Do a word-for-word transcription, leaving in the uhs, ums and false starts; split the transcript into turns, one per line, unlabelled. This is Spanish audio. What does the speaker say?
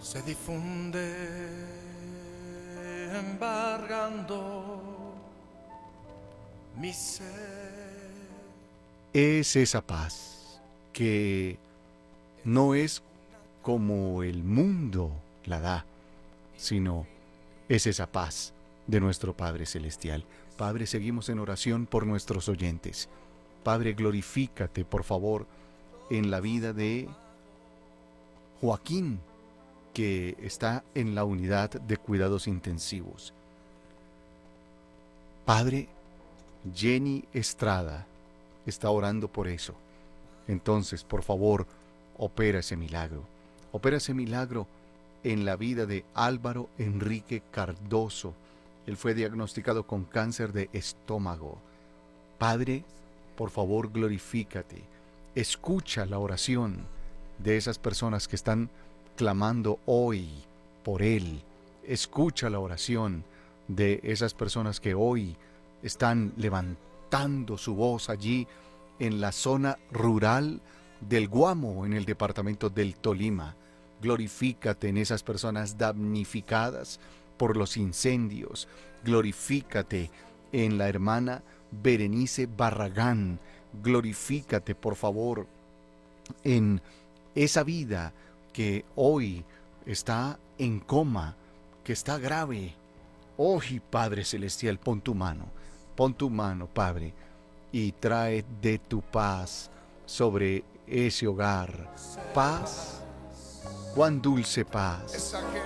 se difunde embargando mi ser.
Es esa paz que no es como el mundo la da, sino es esa paz de nuestro Padre Celestial. Padre, seguimos en oración por nuestros oyentes. Padre, glorifícate, por favor, en la vida de Joaquín, que está en la unidad de cuidados intensivos. Padre, Jenny Estrada está orando por eso. Entonces, por favor, opera ese milagro. Opera ese milagro en la vida de Álvaro Enrique Cardoso. Él fue diagnosticado con cáncer de estómago. Padre, por favor, glorifícate. Escucha la oración de esas personas que están clamando hoy por él. Escucha la oración de esas personas que hoy están levantando su voz allí en la zona rural del Guamo, en el departamento del Tolima. Glorifícate en esas personas damnificadas por los incendios. Glorifícate en la hermana Berenice Barragán. Glorifícate, por favor, en esa vida que hoy está en coma, que está grave. Oh, Padre Celestial, pon tu mano, pon tu mano, Padre, y trae de tu paz sobre ese hogar. Paz, cuán dulce paz,